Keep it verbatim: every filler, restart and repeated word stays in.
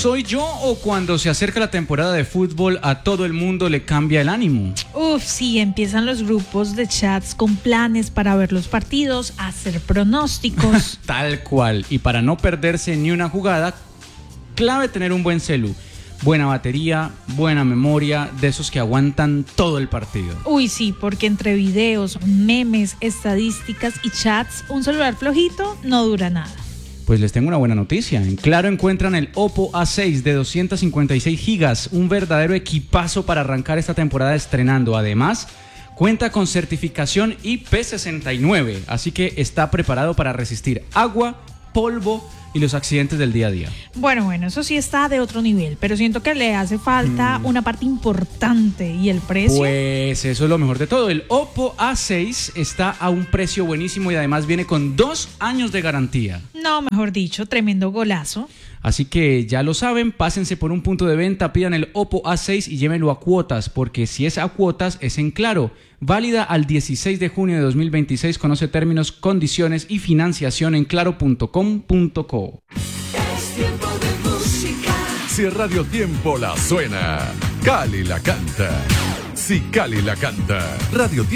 ¿Soy yo o cuando se acerca la temporada de fútbol a todo el mundo le cambia el ánimo? Uf, sí, empiezan los grupos de chats con planes para ver los partidos, hacer pronósticos. Tal cual. Y para no perderse ni una jugada, clave tener un buen celu. Buena batería, buena memoria, de esos que aguantan todo el partido. Uy, sí, porque entre videos, memes, estadísticas y chats, un celular flojito no dura nada. Pues les tengo una buena noticia. En Claro encuentran el Oppo A seis de doscientos cincuenta y seis gigas, un verdadero equipazo para arrancar esta temporada estrenando. Además, cuenta con certificación I P sesenta y nueve, así que está preparado para resistir agua, polvo y los accidentes del día a día. Bueno, bueno, eso sí está de otro nivel, pero siento que le hace falta mm. una parte importante, y el precio. Pues eso es lo mejor de todo. El Oppo A seis está a un precio buenísimo y además viene con dos años de garantía. No, mejor dicho, tremendo golazo. Así que ya lo saben, pásense por un punto de venta, pidan el Oppo A seis y llévenlo a cuotas, porque si es a cuotas es en Claro. Válida al dieciséis de junio de dos mil veintiséis. Conoce términos, condiciones y financiación en claro punto com punto co. Es tiempo de música. Si Radio Tiempo la suena, Cali la canta. Si Cali la canta, Radio Tiempo.